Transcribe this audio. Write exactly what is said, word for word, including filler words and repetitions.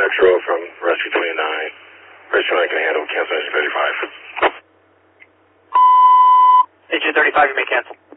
Metro from Rescue twenty-nine. Rescue twenty-nine can handle cancel engine thirty-five. Engine thirty-five, you may cancel.